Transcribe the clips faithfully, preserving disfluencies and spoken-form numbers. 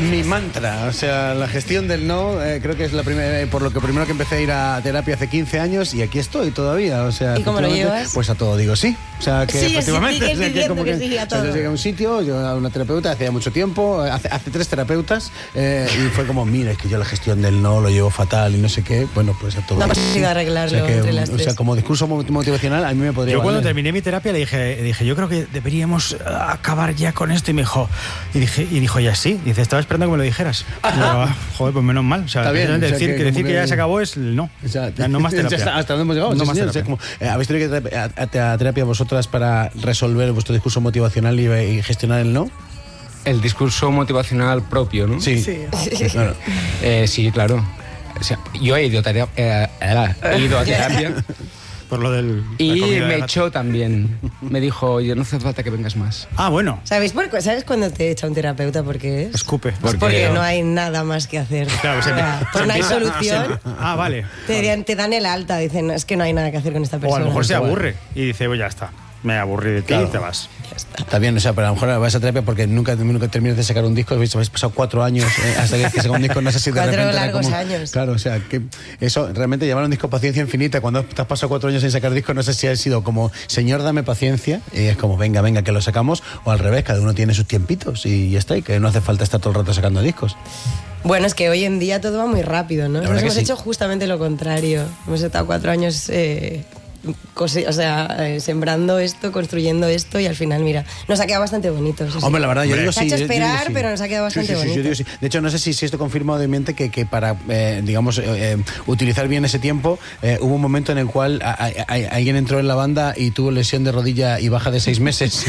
Mi mantra, o sea, la gestión del no, eh, creo que es la primera, eh, por lo que primero que empecé a ir a terapia hace quince años y aquí estoy todavía, o sea... ¿Y cómo lo llevas? Pues a todo digo sí, o sea, que sí, efectivamente... Sí, o sea, que como que, que, que sí, a todo. O sea, yo llegué a un sitio, yo a una terapeuta hacía mucho tiempo, hace, hace tres terapeutas, eh, y fue como, mira, es que yo la gestión del no lo llevo fatal y no sé qué, bueno, pues a todo no digo sí. No arreglarlo, o sea, que, entre las o sea, tres. como discurso motivacional a mí me podría Yo cuando valer. terminé mi terapia le dije, dije, yo creo que deberíamos acabar ya con esto, y me dijo, y, dije, y dijo, ya sí, dice, estaba esperando que me lo dijeras. Y yo, joder, pues menos mal. O sea, bien, decir, o sea, que, que, decir que, que ya se acabó es el no. O sea, ya no más terapia. Ya está, hasta dónde hemos llegado. No Sí, más señor, terapia. o sea, como, eh, ¿habéis tenido que ir a, a, a terapia vosotras para resolver vuestro discurso motivacional y, y gestionar el no? El discurso motivacional propio, ¿no? Sí. Sí. Claro. Eh, sí, claro. O sea, yo he ido a terapia, eh, he ido a terapia Por lo del... y la comida me de gato. echó también. Me dijo, oye, no hace falta que vengas más. Ah, bueno. ¿Sabéis, por, ¿Sabes cuándo te echa un terapeuta? ¿Por qué es? Escupe. Es Porque- porque no hay nada más que hacer. Claro, o se sea, me- pues no hay se empieza- solución. se- Ah, vale. Te, te dan el alta, dicen, es que no hay nada que hacer con esta O persona. a lo mejor se Igual. aburre y dice, pues ya está, me aburrí de ti Claro. y te vas. Está bien, o sea, pero a lo mejor vas a terapia porque nunca, nunca terminas de sacar un disco, habéis, habéis pasado cuatro años eh, hasta que saca un disco, no sé si de Cuatro repente era largos como- años. Claro, o sea, que eso, realmente llamar a un disco paciencia infinita, cuando te has pasado cuatro años sin sacar disco, no sé si ha sido como, señor, dame paciencia, y es como, venga, venga, que lo sacamos, o al revés, cada uno tiene sus tiempitos y ya está, y que no hace falta estar todo el rato sacando discos. Bueno, es que hoy en día todo va muy rápido, ¿no? La Nos verdad que hemos sí. hecho justamente lo contrario. Hemos estado cuatro años eh, cose- o sea, eh, sembrando esto, construyendo esto y al final, mira, nos ha quedado bastante bonito. eso sí. Hombre, la verdad, yo Hombre. digo Se ha sí. hecho yo- yo digo esperar, sí. pero nos ha quedado Sí, bastante sí, sí, yo bonito. digo sí. De hecho, no sé si, si esto confirma o desmiente que, que para, eh, digamos, eh, eh, utilizar bien ese tiempo, eh, hubo un momento en el cual a- a- a- alguien entró en la banda y tuvo lesión de rodilla y baja de seis meses.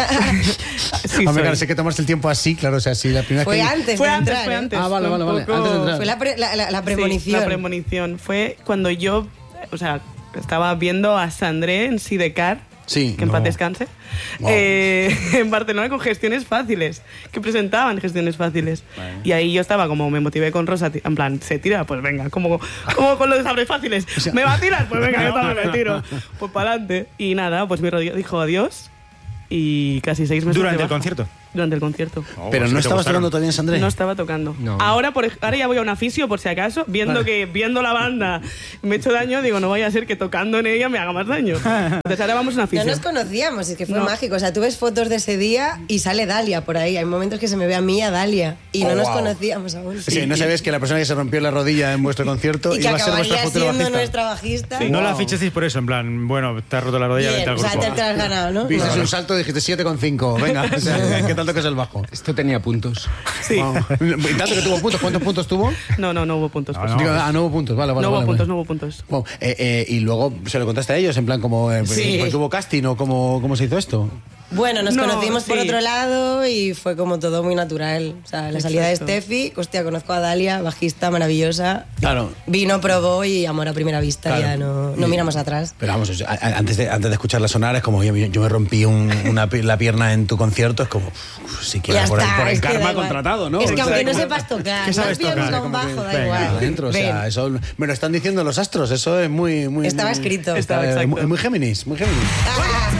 Sí, Hombre, soy. claro, sé que tomarse el tiempo así, claro, o sea, si la primera Fue que... antes Fue de antes, entrar, fue ¿eh? antes. Ah, vale, fue vale, un vale, poco- antes de entrar. Fue la, pre- la, la- la Sí, premonición. la premonición. Fue cuando yo, o sea, estaba viendo a Sandré en Sidecar, Sí, que en paz no. descanse, Wow. eh, en Barcelona con gestiones fáciles, que presentaban gestiones fáciles. Vale. Y ahí yo estaba como, me motivé con Rosa, ti- en plan, ¿se tira? Pues venga, como, como con los sabres fáciles. ¿Me va a tirar? Pues venga, yo también me tiro. Pues para adelante. Y nada, pues mi rodilla dijo adiós y casi seis meses Durante de el baja. concierto. Durante el concierto. Oh, Pero pues no que te estabas gustaron. tocando todavía en Sandré. No estaba tocando. No. Ahora, por, ej- ahora ya voy a una fisio, por si acaso, viendo Vale. que viendo la banda me he hecho daño, digo, no vaya a ser que tocando en ella me haga más daño. Entonces ahora vamos a una No fisio. nos conocíamos, es que fue No. mágico. O sea, tú ves fotos de ese día y sale Dalia por ahí. Hay momentos que se me ve a mí y a Dalia. Y no Oh, nos wow. conocíamos aún. Sí, no sabías que la persona que se rompió la rodilla en vuestro concierto Y que iba a ser vuestra acabaría futura siendo bajista. nuestra bajista. No la Wow. fichasteis por eso, en plan, bueno, te has roto la rodilla, Bien, vete al o sea, grupo. te, te lo has ganado, ¿no? Viste No. un salto y dijiste siete coma cinco. Venga, o sea, ¿qué tanto que es el bajo? Esto tenía puntos. Sí. Wow. Y tanto que tuvo puntos. ¿Cuántos puntos tuvo? No, no, no hubo puntos. No, pues. no. Digo, ah, no hubo puntos. Vale, vale. No hubo vale, puntos, vale. no hubo puntos. Wow. Eh, eh, y luego se lo contaste a ellos, en plan, como, eh, Sí. pues, ¿tuvo casting o cómo, cómo se hizo esto? Bueno, nos No, conocimos por sí. otro lado y fue como todo muy natural. O sea, la salida de Exacto. Steffi, hostia, conozco a Dalia, bajista maravillosa. Claro. Vino, probó y amor a primera vista, Claro. ya no, no Y- miramos atrás. Pero vamos, o sea, a- a- antes de, antes de escucharla sonar, es como yo, yo me rompí un- una, pi- la pierna en tu concierto, es como, uf, si quieres, Ya por, el- está, por el es que da karma igual. contratado, ¿no? Es que aunque no Exacto. sepas tocar, ¿Qué no sabes tienes tocar? un bajo, da Venga, igual. adentro, o sea, Ven. eso me lo están diciendo los astros, eso es muy... muy Estaba muy- escrito. Está, Estaba eh, exacto. muy, muy Géminis, muy Géminis. Ah.